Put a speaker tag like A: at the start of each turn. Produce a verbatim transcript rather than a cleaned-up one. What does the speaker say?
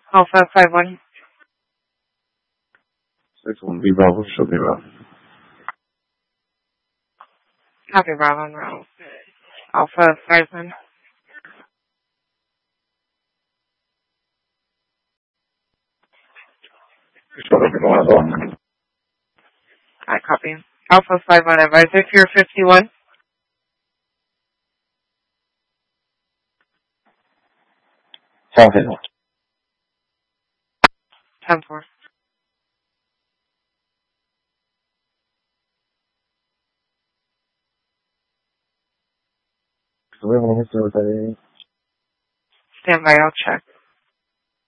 A: Alpha five one.
B: six one B Bravo, show me Bravo.
A: Copy Bravo on route. Alpha five one.
B: Show me Bravo.
A: I copy. Alpha five one advisor, Pier fifty-one.
B: South Hill.
A: ten four.
B: So we have an history with that.
A: Stand by, I'll check.